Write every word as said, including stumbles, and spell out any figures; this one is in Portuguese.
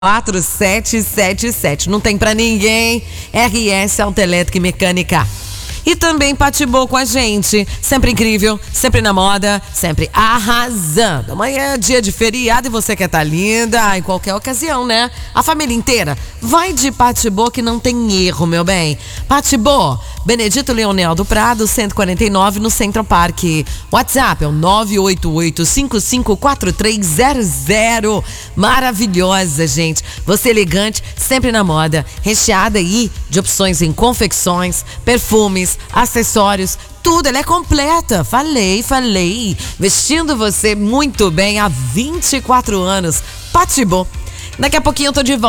quatro sete sete sete. Não tem pra ninguém. R S Autoelétrica e Mecânica. E também Patibô com a gente. Sempre incrível, sempre na moda, sempre arrasando. Amanhã é dia de feriado e você quer estar linda em qualquer ocasião, né? A família inteira vai de Patibô que não tem erro, meu bem. Patibô, Benedito Leonel do Prado, cento e quarenta e nove, no Centro Parque. WhatsApp é o nove oito oito, cinco cinco quatro três zero zero. Maravilhosa, gente. Você elegante, sempre na moda. Recheada aí de opções em confecções, perfumes, acessórios, tudo, ela é completa. Falei, falei. Vestindo você muito bem há vinte e quatro anos. Patibô. Daqui a pouquinho eu tô de volta.